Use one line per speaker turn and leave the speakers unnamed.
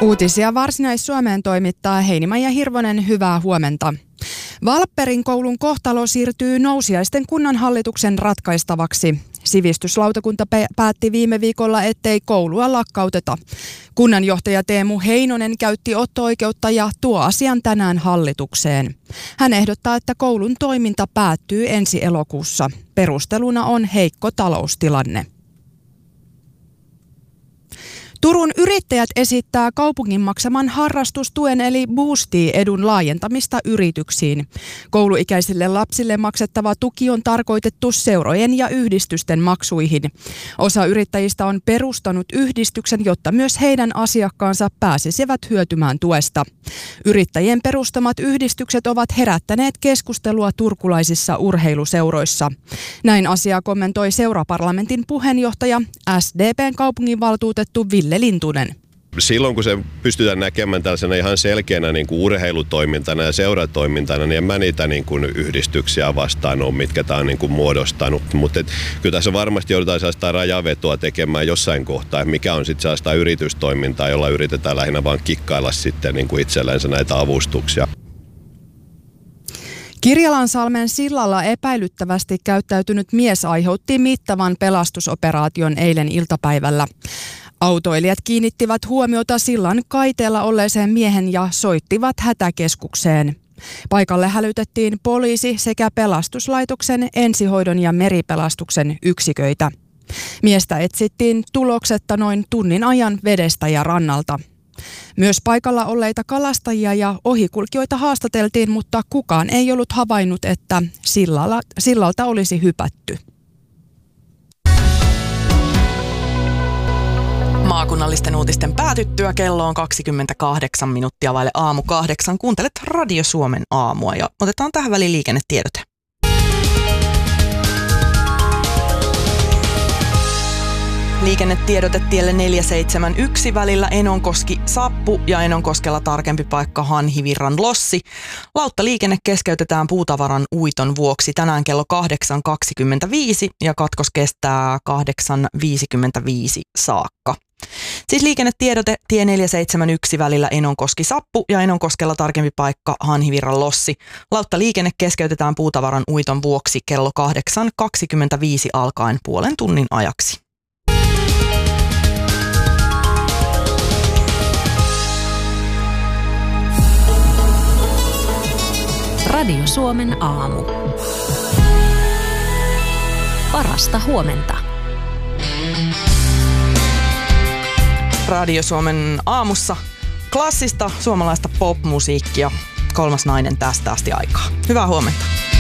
Uutisia Varsinais-Suomeen toimittaa Heinimaija Hirvonen, hyvää huomenta. Valpperin koulun kohtalo siirtyy Nousiaisten kunnanhallituksen ratkaistavaksi. Sivistyslautakunta päätti viime viikolla, ettei koulua lakkauteta. Kunnanjohtaja Teemu Heinonen käytti otto-oikeutta ja tuo asian tänään hallitukseen. Hän ehdottaa, että koulun toiminta päättyy ensi elokuussa. Perusteluna on heikko taloustilanne. Turun yrittäjät esittää kaupungin maksaman harrastustuen eli Boosty-edun laajentamista yrityksiin. Kouluikäisille lapsille maksettava tuki on tarkoitettu seurojen ja yhdistysten maksuihin. Osa yrittäjistä on perustanut yhdistyksen, jotta myös heidän asiakkaansa pääsisivät hyötymään tuesta. Yrittäjien perustamat yhdistykset ovat herättäneet keskustelua turkulaisissa urheiluseuroissa. Näin asiaa kommentoi seuraparlamentin puheenjohtaja SDP:n kaupunginvaltuutettu Ville Lintunen.
Silloin kun se pystytään näkemään tällaisena ihan selkeänä niin kuin urheilutoimintana ja seuratoimintana, niin en mä niitä niin kuin yhdistyksiä vastaan ole, mitkä tämä on niin kuin muodostanut. Mutta kyllä tässä varmasti joudutaan sellaista rajavetoa tekemään jossain kohtaa, mikä on sitten sellaista yritystoimintaa, jolla yritetään lähinnä vaan kikkailla sitten niin kuin itsellensä näitä avustuksia.
Kirjalansalmen sillalla epäilyttävästi käyttäytynyt mies aiheutti mittavan pelastusoperaation eilen iltapäivällä. Autoilijat kiinnittivät huomiota sillan kaiteella olleeseen miehen ja soittivat hätäkeskukseen. Paikalle hälytettiin poliisi sekä pelastuslaitoksen ensihoidon ja meripelastuksen yksiköitä. Miestä etsittiin tuloksetta noin tunnin ajan vedestä ja rannalta. Myös paikalla olleita kalastajia ja ohikulkijoita haastateltiin, mutta kukaan ei ollut havainnut, että sillalta olisi hypätty.
Maakunnallisten uutisten päätyttyä kello on 28 minuuttia vaille aamu 8. Kuuntelet Radio Suomen aamua ja otetaan tähän väliin liikennetiedote. Liikennetiedote tielle 471 välillä Enonkoski-Sappu ja Enonkoskella tarkempi paikka Hanhivirran Lossi. Lauttaliikenne keskeytetään puutavaran uiton vuoksi tänään kello 8.25 ja katkos kestää 8.55 saakka. Siis liikennetiedote tie 471 välillä Enonkoski-Sappu ja Enonkoskella tarkempi paikka Hanhivirran Lossi. Lauttaliikenne keskeytetään puutavaran uiton vuoksi kello 8.25 alkaen puolen tunnin ajaksi.
Radio Suomen aamu. Parasta huomenta.
Radio Suomen aamussa klassista suomalaista popmusiikkia. Kolmas nainen tästä asti aikaa. Hyvää huomenta.